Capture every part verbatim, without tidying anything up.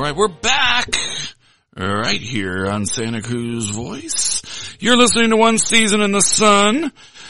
All right, we're back right here on Santa Cruz Voice. You're listening to One Season in the Sun.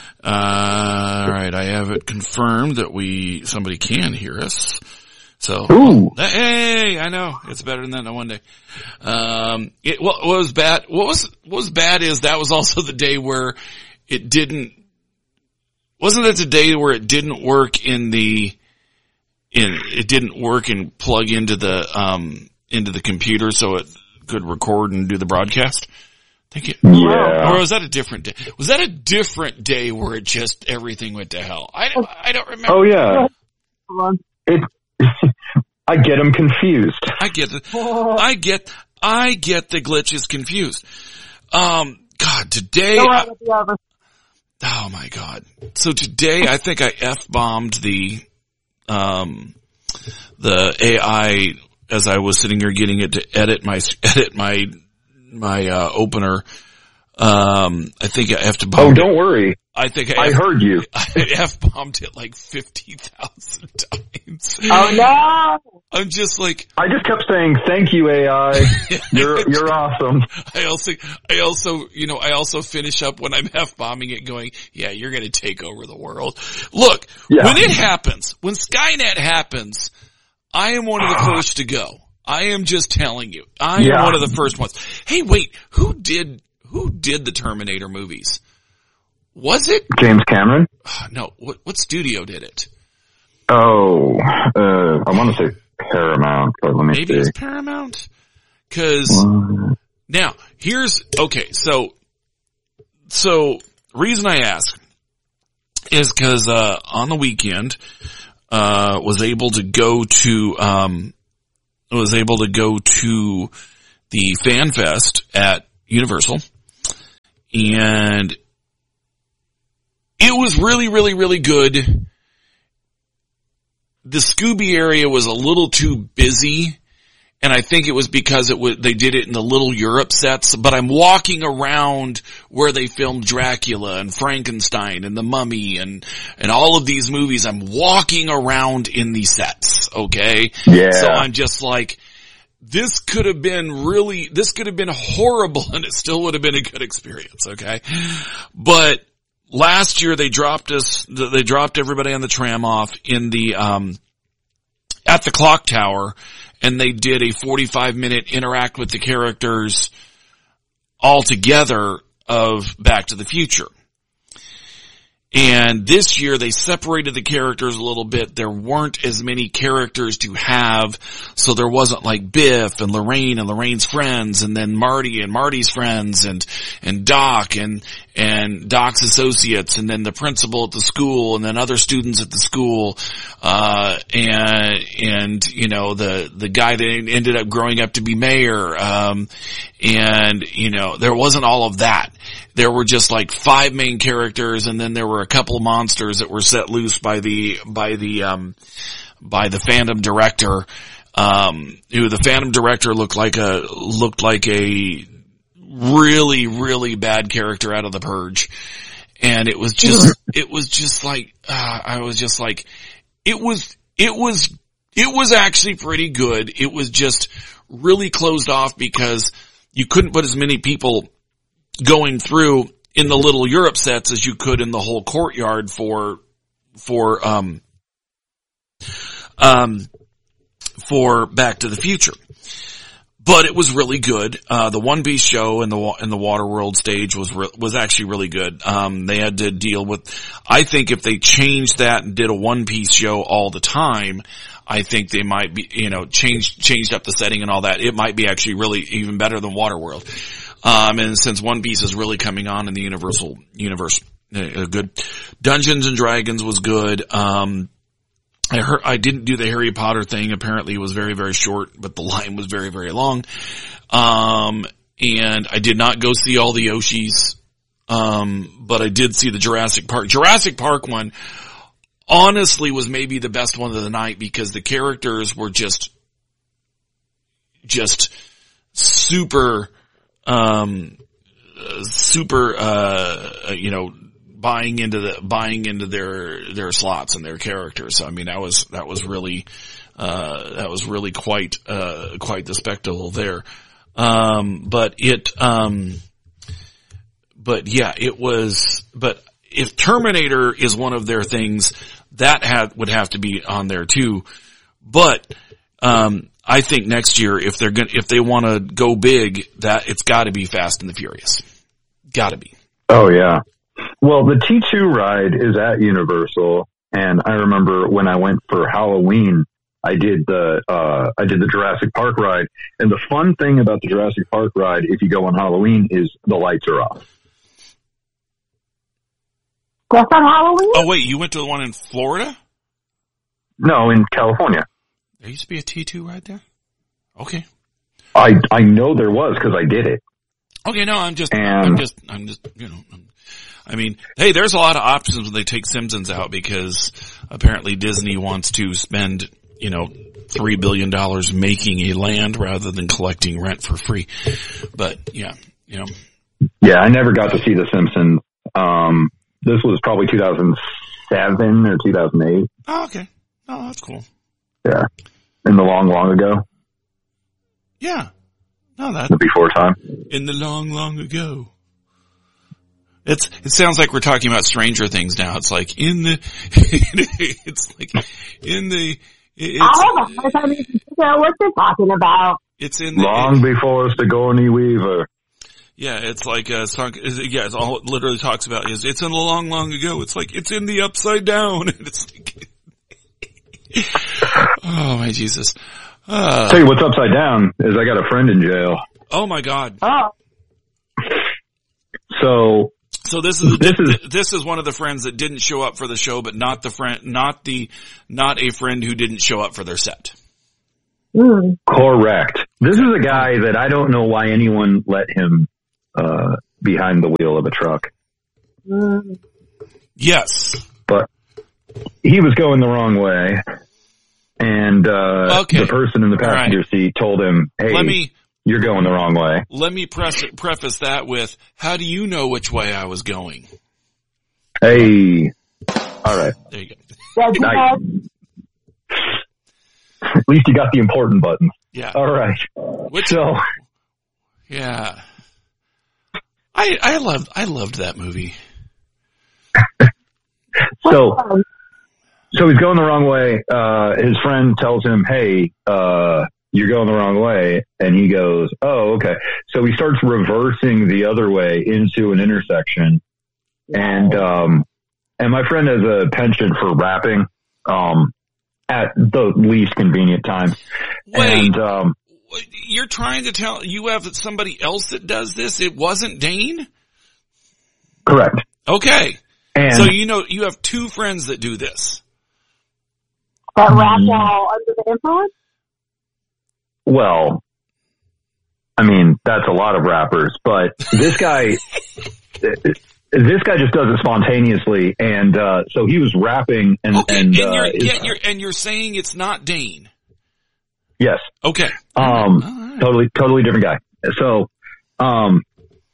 Uh, all right, I have it confirmed that we somebody can hear us. So, Ooh. hey, I know it's better than that on one day. Um, it what, what was bad? What was what was bad is that was also the day where it didn't. Wasn't it the day where it didn't work in the in it didn't work and plug into the um. into the computer so it could record and do the broadcast? I think it, yeah. Or was that a different day? Was that a different day where it just, everything went to hell? I, I don't remember. Oh yeah. It, I get them confused. I get the, I get, I get the glitches confused. Um, God, today, I, oh my God. So today I think I F-bombed the, um, the A I as I was sitting here getting it to edit my, edit my, my, uh, opener. Um, I think I have to bomb Oh, don't it. worry. I think I, I F- heard you. I F-bombed it like fifty thousand times. Oh no! I'm just like, I just kept saying, thank you, A I. You're, you're awesome. I also, I also, you know, I also finish up when I'm F-bombing it going, yeah, you're going to take over the world. Look, yeah. when it happens, when Skynet happens, I am one of the first to go. I am just telling you. I am yeah. one of the first ones. Hey, wait, who did, who did the Terminator movies? Was it? James Cameron? No, what, what studio did it? Oh, uh, I want to say Paramount, but let me Maybe see. it's Paramount? Cause, uh, now, here's, okay, so, so, reason I ask is cause, uh, on the weekend, uh, was able to go to, um, was able to go to the Fan Fest at Universal, and it was really, really, really good. The Scooby area was a little too busy, and I think it was because it was, they did it in the Little Europe sets, but I'm walking around where they filmed Dracula and Frankenstein and The Mummy and, and all of these movies. I'm walking around in these sets, okay? Yeah. So I'm just like, this could have been really, this could have been horrible and it still would have been a good experience, okay? But last year they dropped us, they dropped everybody on the tram off in the, um, at the clock tower, and they did a forty-five minute interact with the characters all together of Back to the Future. And this year they separated the characters a little bit. There weren't as many characters to have, so there wasn't like Biff and Lorraine and Lorraine's friends, and then Marty and Marty's friends, and and Doc and and Doc's associates, and then the principal at the school, and then other students at the school, uh and and you know the the guy that ended up growing up to be mayor, um and you know there wasn't all of that. There were just like five main characters, and then there were a couple of monsters that were set loose by the, by the, um, by the fandom director. Um, who the fandom director looked like a, looked like a really, really bad character out of The Purge. And it was just, it was just like, uh, I was just like, it was, it was, it was actually pretty good. It was just really closed off because you couldn't put as many people going through in the Little Europe sets as you could in the whole courtyard for, for, um, um, for Back to the Future. But it was really good. Uh, the One Piece show and the, and the Waterworld stage was, re- was actually really good. Um, they had to deal with, I think if they changed that and did a One Piece show all the time, I think they might be, you know, changed, changed up the setting and all that. It might be actually really even better than Waterworld. Um, and since One Piece is really coming on in the Universal universe, uh, good. Dungeons and Dragons was good. Um, I heard, I didn't do the Harry Potter thing. Apparently it was very, very short, but the line was very, very long. Um, and I did not go see all the Yoshis. Um, but I did see the Jurassic Park. Jurassic Park one honestly was maybe the best one of the night because the characters were just, just super, um, super, uh, you know, buying into the, buying into their, their slots and their characters. So, I mean, that was, that was really, Uh, that was really quite, uh, quite the spectacle there. Um, but it, um, but yeah, it was, but if Terminator is one of their things, that had, would have to be on there too. But, um, I think next year, if they're going if they want to go big, that it's gotta be Fast and the Furious. Gotta be. Oh yeah. Well, the T two ride is at Universal, and I remember when I went for Halloween, I did the, uh, I did the Jurassic Park ride. And the fun thing about the Jurassic Park ride, if you go on Halloween, is the lights are off. Just on Halloween? Oh wait, you went to the one in Florida? No, in California. There used to be a T two ride there? Okay. I, I know there was because I did it. Okay, no, I'm just, And- I'm just, I'm just, you know, I'm, I mean, hey, there's a lot of options when they take Simpsons out because apparently Disney wants to spend, you know, three billion dollars making a land rather than collecting rent for free. But yeah, you know. Yeah, I never got to see The Simpsons. Um, this was probably two thousand seven or two thousand eight. Oh, okay. Oh, that's cool. Yeah. In the long, long ago. Yeah. No, that, The before time. in the long, long ago. It's, it sounds like we're talking about Stranger Things now. It's like in the, it's like in the, it's, I have a hard time even figuring out what they're talking about. it's in the, Long before Sigourney Weaver. yeah, it's like a song, yeah, it's all it literally talks about is, it's in the long, long ago. It's like, it's in the upside down. And it's like, oh my Jesus. Uh, Tell you what's upside down is I got a friend in jail. oh my God. Oh, So So this is, This is- this is one of the friends that didn't show up for the show, but not the friend, not the, not a friend who didn't show up for their set. mm. correct. This is a guy that I don't know why anyone let him uh, behind the wheel of a truck. Mm. Yes. But he was going the wrong way. And uh, Okay. the person in the All passenger seat told him, hey, Let me, you're going the wrong way. let me press, preface that with, how do you know which way I was going? Hey. All right. There you go. That's Nice. At least you got the important button. Yeah. All right. Which, So, yeah. I, I loved, I loved that movie. so, so he's going the wrong way. Uh, his friend tells him, hey, uh, you're going the wrong way. And he goes, oh, okay. So he starts reversing the other way into an intersection. And, um, and my friend has a penchant for rapping, um, at the least convenient times. Wait, And, um, you're trying to tell, you have somebody else that does this? It wasn't Dane? correct. Okay. And So you know, you have two friends that do this. That rap while under the influence? well, I mean, that's a lot of rappers, but this guy, this guy just does it spontaneously. And, uh, so he was rapping and, Okay, and, and, uh, you're, his- yeah, you're, and you're saying it's not Dane. yes. Okay. Um, All right. totally, totally different guy. So, um,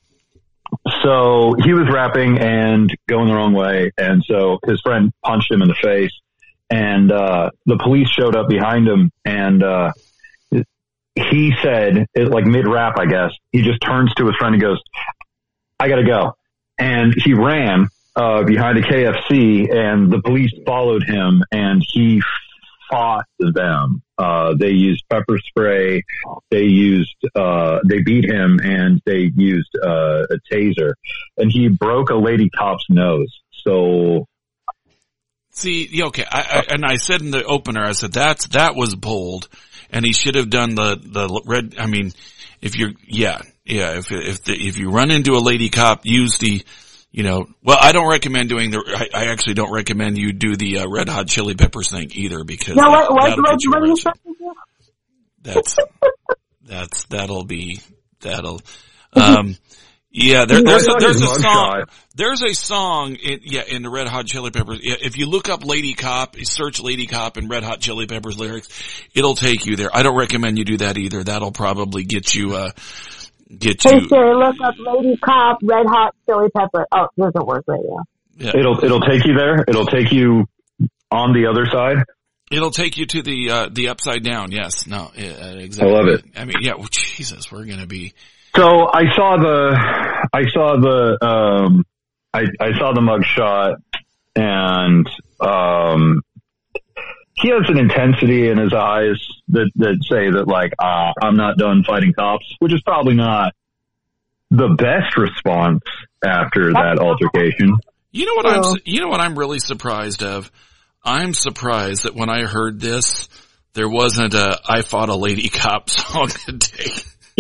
so he was rapping and going the wrong way. And so his friend punched him in the face and, uh, the police showed up behind him and, uh, he said, it, like mid rap, I guess, he just turns to his friend and goes, I gotta go. And he ran, uh, behind a K F C and the police followed him and he fought them. Uh, they used pepper spray. They used, uh, they beat him and they used, uh, a taser and he broke a lady cop's nose. So, See, yeah, okay, I, I, and I said in the opener, I said that's, that was bold, and he should have done the, the red, I mean, if you're, yeah, yeah, if, if the, if you run into a lady cop, use the, you know, well, I don't recommend doing the, I, I actually don't recommend you do the uh, Red Hot Chili Peppers thing either because No, what, that, what, that'll what, get you what are you arrested. supposed to do? That's, that's, that'll be, that'll, um, yeah, there, there's a, there's a song, there's a song in, yeah, in the Red Hot Chili Peppers. Yeah, if you look up Lady Cop, search Lady Cop and Red Hot Chili Peppers lyrics, it'll take you there. I don't recommend you do that either. That'll probably get you, uh, get Hey you, Siri, look up Lady Cop, Red Hot Chili Pepper. Oh, it doesn't work right now. yeah. it'll, it'll take you there. It'll take you on the other side. It'll take you to the, uh, the upside down. Yes. No, uh, exactly. I love it. I mean, yeah, well, Jesus, we're going to be. So I saw the, I saw the, um, I, I saw the mug shot, and, um, he has an intensity in his eyes that, that say that, like, ah, I'm not done fighting cops, which is probably not the best response after that altercation. You know what I'm, you know what I'm really surprised of? I'm surprised that when I heard this, there wasn't a I Fought a Lady Cop song today.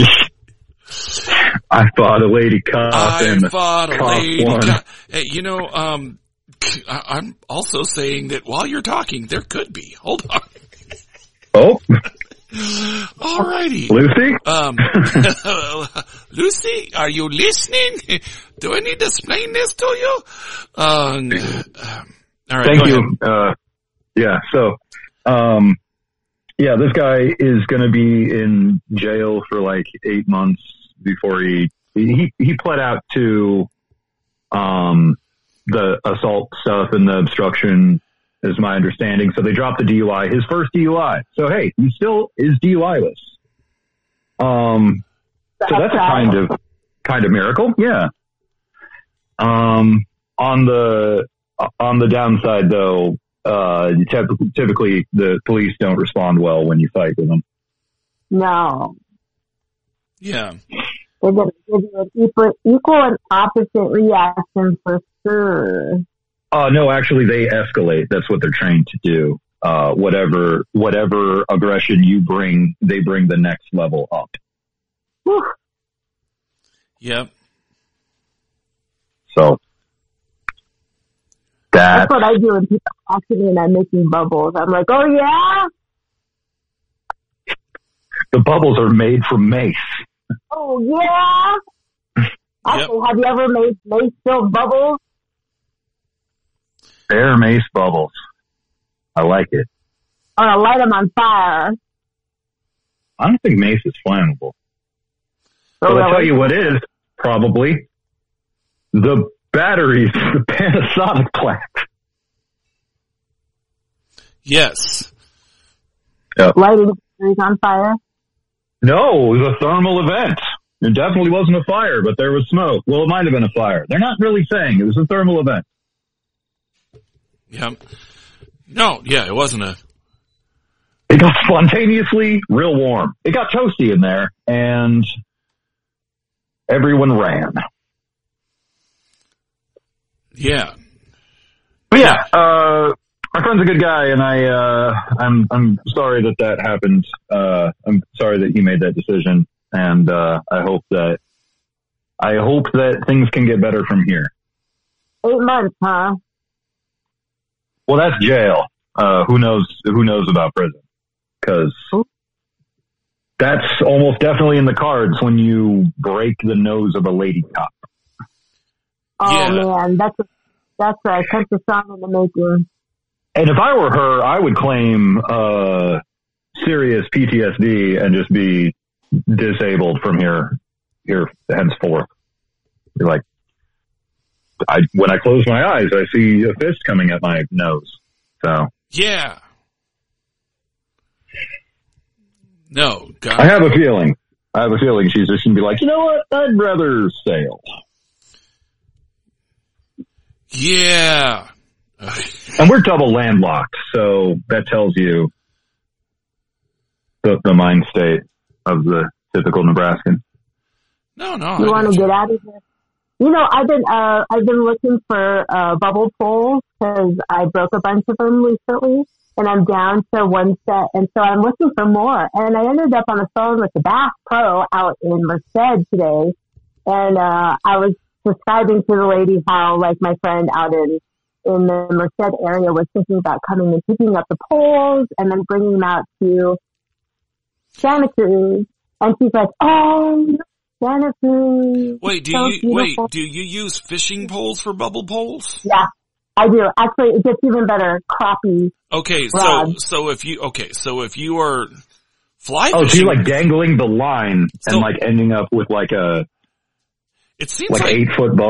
I fought a lady cop I and fought a lady won. cop. Hey, you know, um, I- I'm also saying that while you're talking, there could be. Hold on. Oh, Alrighty. Lucy? Um, Lucy, are you listening? Do I need to explain this to you? Um, all right. Thank go you. ahead. Uh, yeah, so, um, yeah, this guy is going to be in jail for like eight months before he, he, he pled out to, um, the assault stuff and the obstruction is my understanding. So they dropped the D U I, his first D U I. So hey, he still is D U I-less. Um, so that's a kind of, kind of miracle. Yeah. Um, on the, on the downside though, uh, typically, typically the police don't respond well when you fight with them. No. Yeah. They're going to give you an equal, equal and opposite reaction for sure. Uh, no, actually they escalate. That's what they're trained to do. Uh, whatever, whatever aggression you bring, they bring the next level up. Whew. Yep. So. That, That's what I do when people ask me and I'm making bubbles. I'm like, oh yeah? the bubbles are made from mace. Oh yeah? Actually, Yep. have you ever made mace filled bubbles? Bear mace bubbles. I like it. Or light them on fire? I don't think mace is flammable. Oh, But I'll really? tell you what is, probably, the batteries, the Panasonic plant. Yes. Lighting batteries on fire? No, it was a thermal event. It definitely wasn't a fire, but there was smoke. Well, it might have been a fire. They're not really saying. It was a thermal event. Yep. No, yeah, it wasn't a. It got spontaneously real warm. It got toasty in there, and everyone ran. Yeah. But yeah, uh, my friend's a good guy, and I, uh, I'm, I'm sorry that that happened. Uh, I'm sorry that he made that decision, and, uh, I hope that, I hope that things can get better from here. Eight months, huh? Well, that's jail. Uh, who knows, who knows about prison? Cause that's almost definitely in the cards when you break the nose of a lady cop. Oh Yeah. man, that's a, that's a country song in the making. And if I were her, I would claim, uh, serious P T S D and just be disabled from here, here henceforth. You're like, I, when I close my eyes, I see a fist coming at my nose. So. Yeah. No, God. I have a feeling. I have a feeling she's just gonna be like, you know what? I'd rather sail. Yeah. And we're double landlocked, so that tells you the, the mind state of the typical Nebraskan. No, no. You I want got to you. get out of here? You know, I've been uh I've been looking for uh bubble poles because I broke a bunch of them recently, and I'm down to one set, and so I'm looking for more. And I ended up on the phone with the Bass Pro out in Merced today, and uh I was describing to the lady how, like, my friend out in in the Merced area was thinking about coming and picking up the poles and then bringing them out to Santa Cruz, and she's like, "Oh, Santa Cruz." Wait, do so you wait? beautiful. Do you use fishing poles for bubble poles? Yeah, I do. Actually, it gets even better. Crappie. Okay, so Rod. so if you okay, so if you are fly Oh, so fishing, you're like dangling the line So- and like ending up with like a it seems like like, eight foot bubble.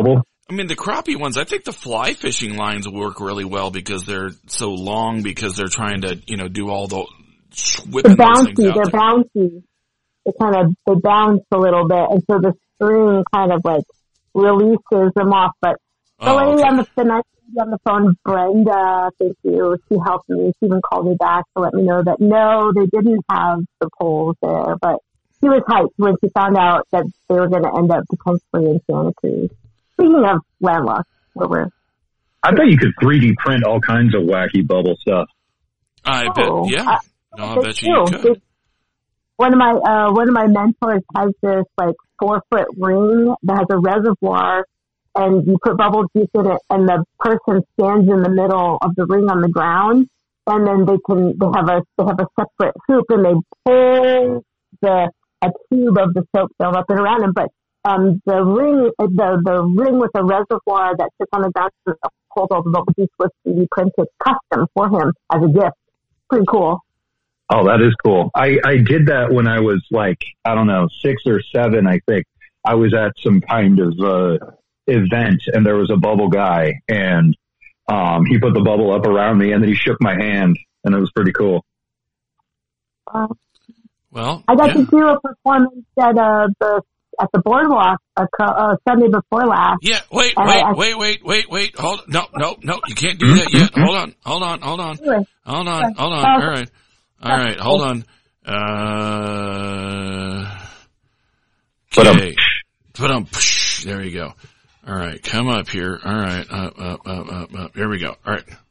I mean, the crappie ones, I think the fly fishing lines work really well because they're so long because they're trying to, you know, do all the whipping They're those bouncy. things out They're there. bouncy. They kind of, they bounce a little bit. And so the string kind of like releases them off. But the Oh, lady okay. on the, the nice lady on the phone, Brenda, thank you. She helped me. She even called me back to let me know that no, they didn't have the poles there. But she was hyped when she found out that they were going to end up potentially in Santa Cruz. Speaking of landlocked, where we're I bet you could three D print all kinds of wacky bubble stuff. I Oh, bet, yeah. I- No, I They bet you you do. could. They- One of my uh, one of my mentors has this like four foot ring that has a reservoir, and you put bubble juice in it, and the person stands in the middle of the ring on the ground, and then they can they have a they have a separate hoop, and they pull the a tube of the soap film up and around them. But um, the ring the the ring with the reservoir that sits on the ground holds all the bubble juice was to be printed custom for him as a gift. Pretty cool. Oh, that is cool. I, I did that when I was like, I don't know, six or seven, I think. I was at some kind of, uh, event and there was a bubble guy and, um, he put the bubble up around me and then he shook my hand and it was pretty cool. Uh, Well, I got yeah. to do a performance at uh, the at the boardwalk a co- uh, Sunday before last. Yeah, wait, And wait, I- I- wait, wait, wait, wait, hold, no, no, no, you can't do that yet. Hold on, hold on, hold on, Anyway, hold on, hold on, Uh, alright, alright, hold on. Uh, But, um, okay, but um, there you go. Alright, come up here, alright, up, up, up, up, up, here we go, alright.